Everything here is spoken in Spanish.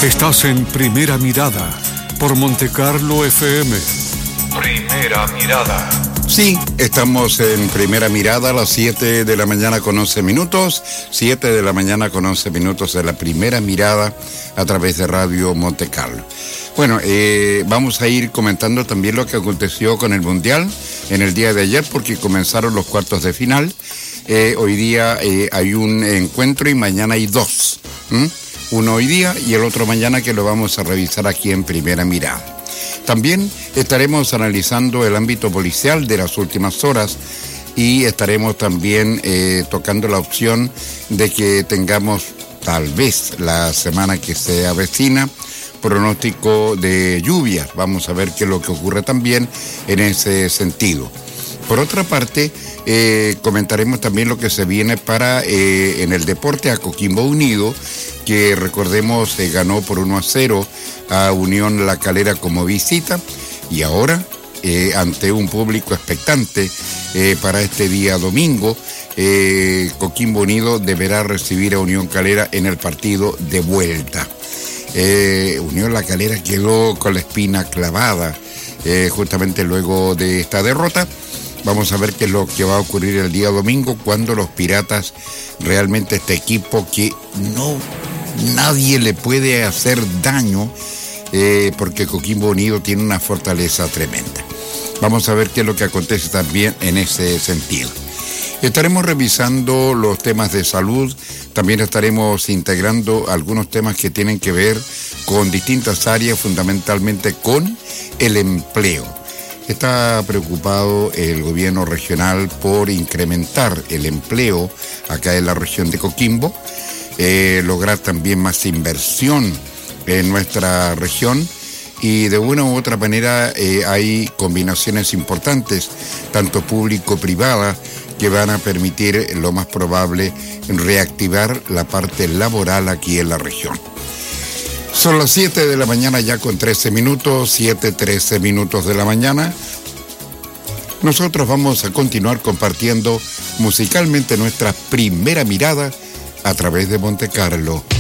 Estás en Primera Mirada por Montecarlo FM. Primera Mirada. Sí, estamos en Primera Mirada a las 7 de la mañana con 11 minutos. 7 de la mañana con 11 minutos de la Primera Mirada a través de Radio Montecarlo. Bueno, vamos a ir comentando también lo que aconteció con el Mundial en el día de ayer, porque comenzaron los cuartos de final. Hoy día hay un encuentro y mañana hay dos. Uno hoy día y el otro mañana, que lo vamos a revisar aquí en Primera Mirada. También estaremos analizando el ámbito policial de las últimas horas y estaremos también tocando la opción de que tengamos, tal vez la semana que se avecina, pronóstico de lluvias. Vamos a ver qué es lo que ocurre también en ese sentido. Por otra parte, comentaremos también lo que se viene para en el deporte a Coquimbo Unido, que recordemos ganó por 1-0 a Unión La Calera como visita, y ahora ante un público expectante para este día domingo, Coquimbo Unido deberá recibir a Unión Calera en el partido de vuelta. Unión La Calera quedó con la espina clavada justamente luego de esta derrota. Vamos a ver qué es lo que va a ocurrir el día domingo, cuando los Piratas, realmente este equipo que nadie le puede hacer daño, porque Coquimbo Unido tiene una fortaleza tremenda. Vamos a ver qué es lo que acontece también en ese sentido. Estaremos revisando los temas de salud, también estaremos integrando algunos temas que tienen que ver con distintas áreas, fundamentalmente con el empleo. Está preocupado el gobierno regional por incrementar el empleo acá en la región de Coquimbo, lograr también más inversión en nuestra región, y de una u otra manera hay combinaciones importantes, tanto público-privada, que van a permitir, lo más probable, reactivar la parte laboral aquí en la región. Son las 7 de la mañana ya con 13 minutos, 7:13 minutos de la mañana. Nosotros vamos a continuar compartiendo musicalmente nuestra Primera Mirada a través de Montecarlo